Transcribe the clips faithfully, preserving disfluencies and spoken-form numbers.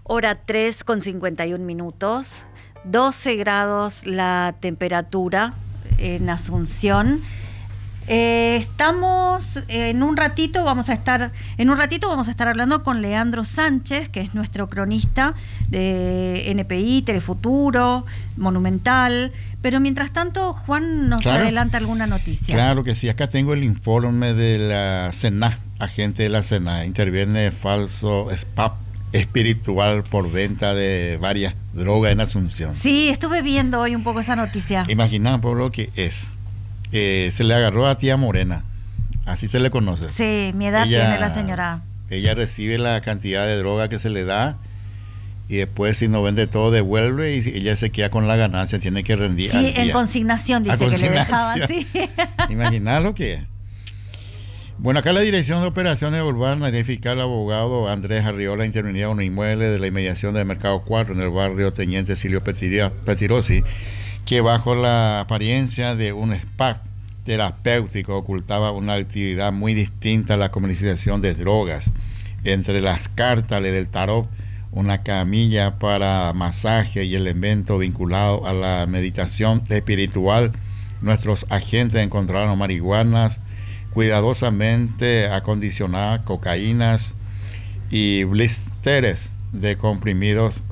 Hora tres con cincuenta y un minutos, doce grados la temperatura en Asunción. Eh, estamos en un ratito, vamos a estar, en un ratito vamos a estar hablando con Leandro Sánchez, que es nuestro cronista de N P I, Telefuturo, Monumental. Pero mientras tanto, Juan nos claro, adelanta alguna noticia. Claro que sí, acá tengo el informe de la SENA, agente de la SENA, interviene falso S P A P espiritual por venta de varias drogas en Asunción. Sí, estuve viendo hoy un poco esa noticia. Imagina por lo que es. Eh, se le agarró a tía Morena, así se le conoce. Sí, mi edad ella, tiene la señora. Ella recibe la cantidad de droga que se le da y después si no vende todo devuelve y ella se queda con la ganancia, tiene que rendir. Sí, en consignación dice que le dejaban. Sí. Imagina lo que es. Bueno, acá la Dirección de Operaciones Urbanas identifica al abogado Andrés Arriola intervenía en un inmueble de la inmediación del Mercado cuatro en el barrio Teniente Silvio Petirosi, que bajo la apariencia de un spa terapéutico ocultaba una actividad muy distinta a la comercialización de drogas. Entre las cartas del tarot, una camilla para masaje y el evento vinculado a la meditación espiritual, nuestros agentes encontraron marihuanas cuidadosamente acondicionadas, cocaínas y blisteres de comprimidos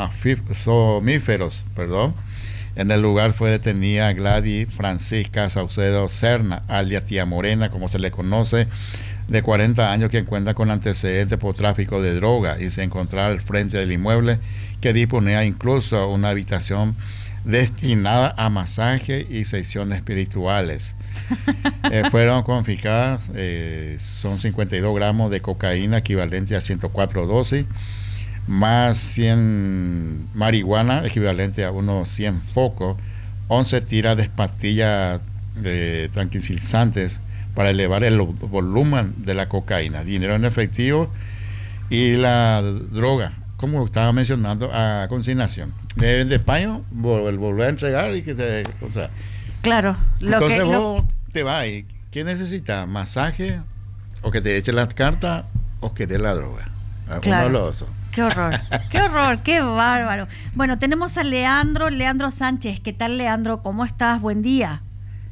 somníferos, perdón. En el lugar fue detenida Gladys Francisca Saucedo Serna, alias Tía Morena, como se le conoce, de cuarenta años, que encuentra con antecedentes por tráfico de droga y se encontraba al frente del inmueble, que disponía incluso una habitación destinada a masaje y sesiones espirituales. eh, fueron confiscadas, eh, son cincuenta y dos gramos de cocaína equivalente a ciento cuatro dosis, más cien marihuana equivalente a unos cien focos, once tiras de pastillas de tranquilizantes para elevar el volumen de la cocaína, dinero en efectivo y la droga, como estaba mencionando, a consignación. De, de España, el volver a entregar y que te, o sea, claro. Lo entonces que, vos lo... te vas y ¿qué necesitas? ¿Masaje? ¿O que te echen las cartas? ¿O que te la droga? Claro. Uno de los dos. Qué horror, qué horror, qué bárbaro. Bueno, tenemos a Leandro, Leandro Sánchez. ¿Qué tal, Leandro? ¿Cómo estás? Buen día.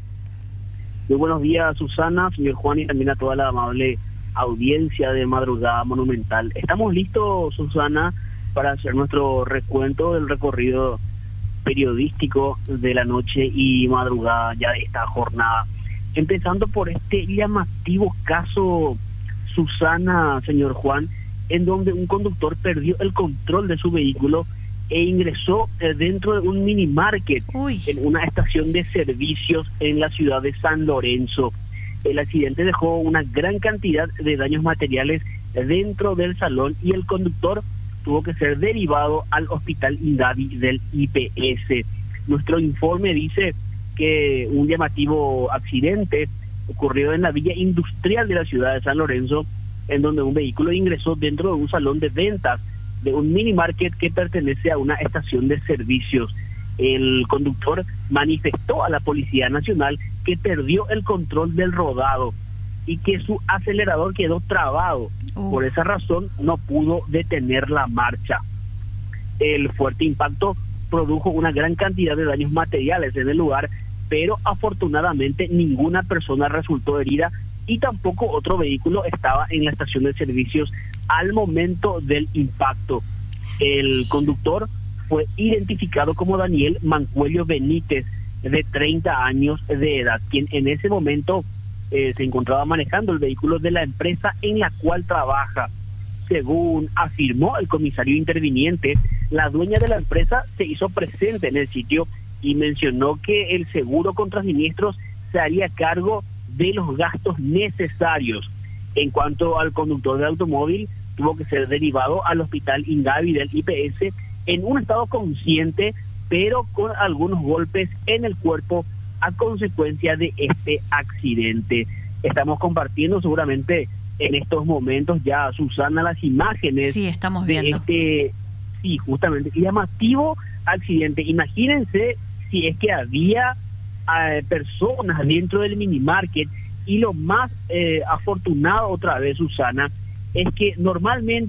Muy buenos días, Susana, señor Juan, y también a toda la amable audiencia de Madrugada Monumental. Estamos listos, Susana, para hacer nuestro recuento del recorrido periodístico de la noche y madrugada ya de esta jornada. Empezando por este llamativo caso, Susana, señor Juan, en donde un conductor perdió el control de su vehículo e ingresó eh, dentro de un mini market Uy. en una estación de servicios en la ciudad de San Lorenzo. El accidente dejó una gran cantidad de daños materiales dentro del salón y el conductor tuvo que ser derivado al hospital Indavi del I P S. Nuestro informe dice que un llamativo accidente ocurrió en la villa industrial de la ciudad de San Lorenzo, en donde un vehículo ingresó dentro de un salón de ventas de un mini market que pertenece a una estación de servicios. El conductor manifestó a la Policía Nacional que perdió el control del rodado y que su acelerador quedó trabado. Uh. Por esa razón no pudo detener la marcha. El fuerte impacto produjo una gran cantidad de daños materiales en el lugar, pero afortunadamente ninguna persona resultó herida y tampoco otro vehículo estaba en la estación de servicios al momento del impacto. El conductor fue identificado como Daniel Mancuello Benítez, de treinta años de edad, quien en ese momento eh, se encontraba manejando el vehículo de la empresa en la cual trabaja. Según afirmó el comisario interviniente, la dueña de la empresa se hizo presente en el sitio y mencionó que el seguro contra siniestros se haría cargo de los gastos necesarios. En cuanto al conductor del automóvil, tuvo que ser derivado al hospital Indavi del I P S en un estado consciente, pero con algunos golpes en el cuerpo a consecuencia de este accidente. Estamos compartiendo seguramente en estos momentos ya, Susana, las imágenes. Sí, estamos de viendo. este, sí, justamente, llamativo accidente. Imagínense si es que había eh, personas dentro del mini market, y lo más eh, afortunado otra vez, Susana, es que normalmente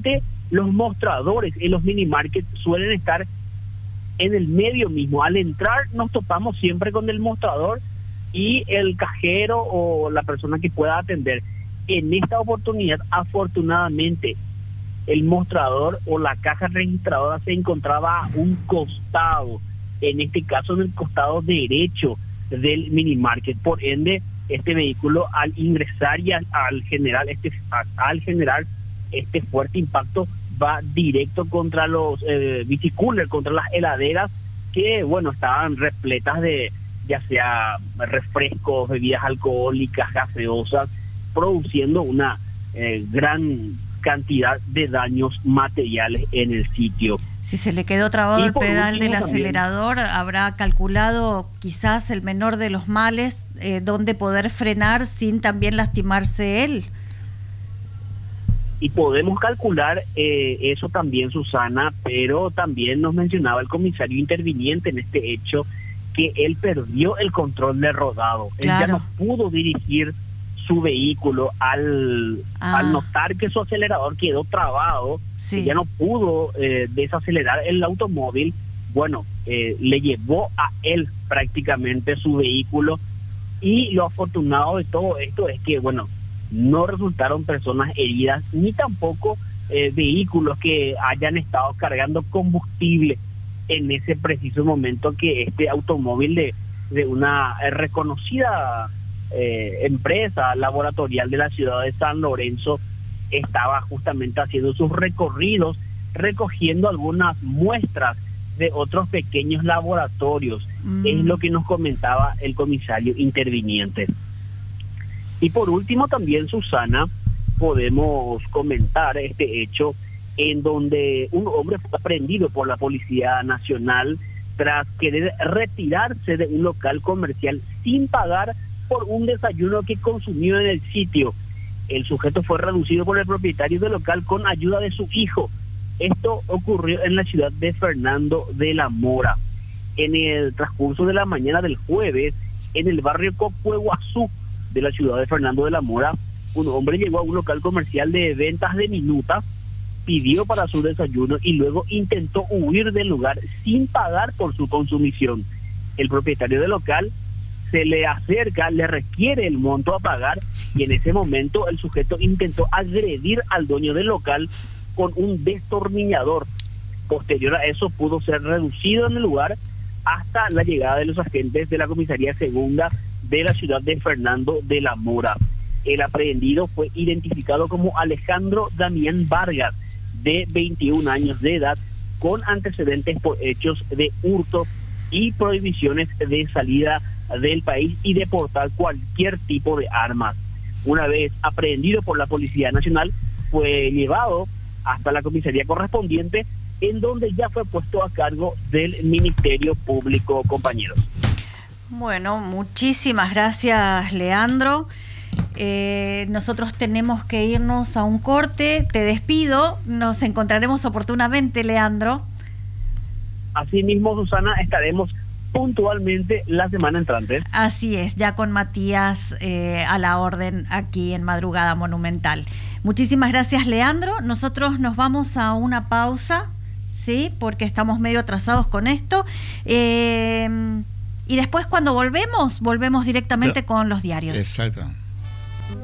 los mostradores en los mini markets suelen estar en el medio mismo. Al entrar nos topamos siempre con el mostrador y el cajero o la persona que pueda atender. En esta oportunidad, afortunadamente, el mostrador o la caja registradora se encontraba a un costado, en este caso en el costado derecho del mini market. Por ende, este vehículo al ingresar y al, al generar este al generar este fuerte impacto va directo contra los eh, bicicoolers, contra las heladeras que, bueno, estaban repletas de ya sea refrescos, bebidas alcohólicas, gaseosas, produciendo una eh, gran cantidad de daños materiales en el sitio. Si se le quedó trabado el pedal del acelerador, también habrá calculado quizás el menor de los males, eh, dónde poder frenar sin también lastimarse él. Y podemos calcular eh, eso también, Susana, pero también nos mencionaba el comisario interviniente en este hecho que él perdió el control de rodado. Claro. Él ya no pudo dirigir su vehículo al, ah. al notar que su acelerador quedó trabado, sí. ya no pudo eh, desacelerar el automóvil. Bueno, eh, le llevó a él prácticamente su vehículo, y lo afortunado de todo esto es que, bueno, no resultaron personas heridas ni tampoco eh, vehículos que hayan estado cargando combustible en ese preciso momento que este automóvil de, de una eh, reconocida eh, empresa laboratorial de la ciudad de San Lorenzo estaba justamente haciendo sus recorridos, recogiendo algunas muestras de otros pequeños laboratorios. Mm. Es lo que nos comentaba el comisario interviniente. Y por último también, Susana, podemos comentar este hecho en donde un hombre fue aprendido por la Policía Nacional tras querer retirarse de un local comercial sin pagar por un desayuno que consumió en el sitio. El sujeto fue reducido por el propietario del local con ayuda de su hijo. Esto ocurrió en la ciudad de Fernando de la Mora. En el transcurso de la mañana del jueves, en el barrio Copueguazú de la ciudad de Fernando de la Mora, un hombre llegó a un local comercial de ventas de minutas, pidió para su desayuno y luego intentó huir del lugar sin pagar por su consumición. El propietario del local se le acerca, le requiere el monto a pagar, y en ese momento el sujeto intentó agredir al dueño del local con un destornillador. Posterior a eso pudo ser reducido en el lugar hasta la llegada de los agentes de la comisaría segunda de la ciudad de Fernando de la Mora. El aprehendido fue identificado como Alejandro Damián Vargas, de veintiún años de edad, con antecedentes por hechos de hurto y prohibiciones de salida del país y de portar cualquier tipo de armas. Una vez aprehendido por la Policía Nacional, fue llevado hasta la comisaría correspondiente, en donde ya fue puesto a cargo del Ministerio Público, compañeros. Bueno, muchísimas gracias, Leandro. Eh, nosotros tenemos que irnos a un corte. Te despido. Nos encontraremos oportunamente, Leandro. Asimismo, Susana, estaremos puntualmente la semana entrante. Así es, ya con Matías eh, a la orden aquí en Madrugada Monumental. Muchísimas gracias, Leandro. Nosotros nos vamos a una pausa, ¿sí? Porque estamos medio atrasados con esto. Eh, y después, cuando volvemos, volvemos directamente con los diarios. Exacto.